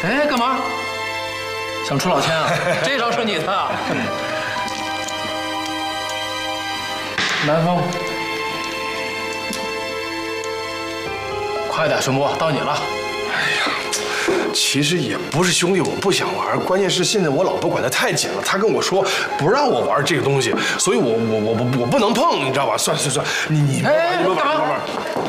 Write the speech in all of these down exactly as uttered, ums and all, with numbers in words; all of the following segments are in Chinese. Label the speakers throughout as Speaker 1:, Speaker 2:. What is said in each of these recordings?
Speaker 1: 哎，干嘛？想出老千啊？这招是你的。南风，快点，孙波，到你了。
Speaker 2: 哎呀，其实也不是兄弟我不想玩，关键是现在我老婆管得太紧了，她跟我说不让我玩这个东西，所以我我我我我不能碰，你知道吧？算了算了算了，你你们玩，你们玩，你们玩。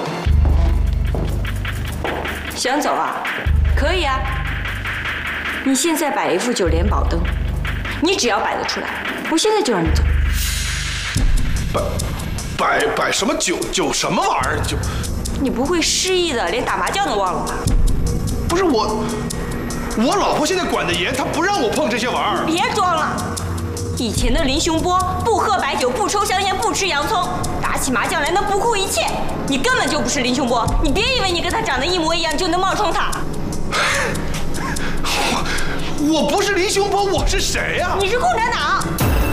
Speaker 3: 想走啊？可以啊。你现在摆一副九连宝灯，你只要摆得出来，我现在就让你走。
Speaker 2: 摆摆摆什么酒酒什么玩意儿酒？
Speaker 3: 你不会失忆的连打麻将都忘了吧？
Speaker 2: 不是我，我老婆现在管得严，她不让我碰这些玩意儿。
Speaker 3: 别装了，以前的林雄波不喝白酒，不抽香烟，不吃洋葱，打起麻将来能不顾一切。你根本就不是林雄波，你别以为你跟他长得一模一样就能冒充他。
Speaker 2: 我我不是林雄波，我是谁呀？
Speaker 3: 你是共产党。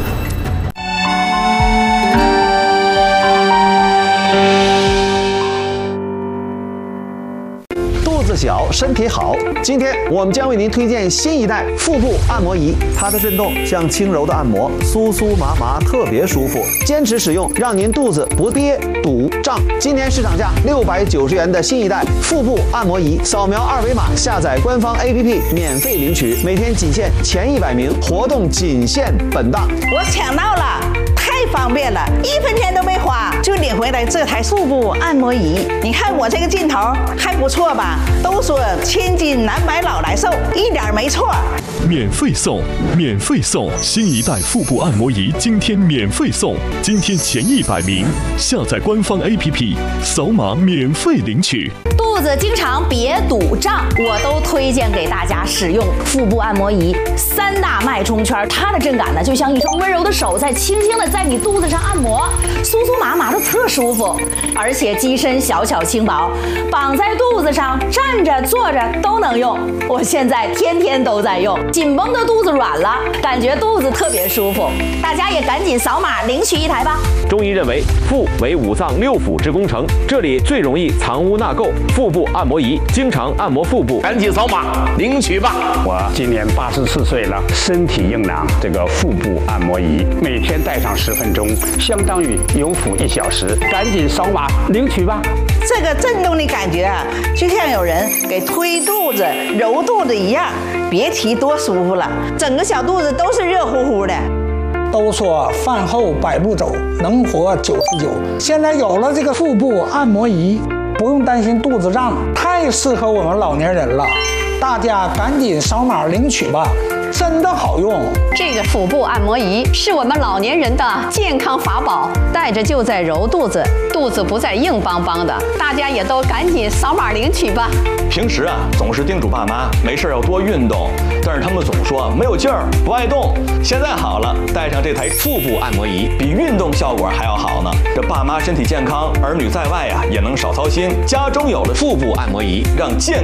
Speaker 4: 肚子小，身体好。今天我们将为您推荐新一代腹部按摩仪，它的震动像轻柔的按摩，酥酥麻麻，特别舒服。坚持使用，让您肚子不憋、堵、胀。今年市场价六百九十元的新一代腹部按摩仪，扫描二维码下载官方 A P P 免费领取，每天仅限前一百名，活动仅限本档。
Speaker 5: 我抢到了，太方便了，一分钱都没花就领回来这台腹部按摩仪。你看我这个劲头还不错吧？都说千金难买老来瘦，一点没错。
Speaker 6: 免费送，免费送！新一代腹部按摩仪今天免费送，今天前一百名下载官方 A P P， 扫码免费领取。
Speaker 7: 肚子经常别堵胀，我都推荐给大家使用腹部按摩仪。三大脉冲圈，它的震感呢，就像一双温柔的手在轻轻的在你肚子上按摩，酥酥麻麻的特舒服。而且机身小巧轻薄，绑在肚子上，站着坐着都能用。我现在天天都在用，紧绷的肚子软了，感觉肚子特别舒服。大家也赶紧扫码领取一台吧。
Speaker 8: 中医认为，腹为五脏六腑之工程，这里最容易藏污纳垢。腹部按摩仪经常按摩腹部，赶紧扫码领取吧。
Speaker 9: 我今年八十四岁了，身体硬朗，这个腹部按摩仪每天戴上十分钟，相当于有腹一小时，赶紧扫码领取吧。
Speaker 5: 这个震动的感觉啊，就像有人给推肚子、揉肚子一样，别提多舒服了，整个小肚子都是热乎乎的。
Speaker 10: 都说饭后百步走，能活九十九。现在有了这个腹部按摩仪，不用担心肚子胀，太适合我们老年人了。大家赶紧扫码领取吧，真的好用。
Speaker 11: 这个腹部按摩仪是我们老年人的健康法宝，戴着就在揉肚子，肚子不再硬邦邦的。大家也都赶紧扫码领取吧。
Speaker 12: 平时啊，总是叮嘱爸妈没事要多运动，但是他们总说没有劲儿，不爱动。现在好了，带上这台腹部按摩仪，比运动效果还要好呢。这爸妈身体健康，儿女在外啊也能少操心。家中有了腹部按摩仪，让健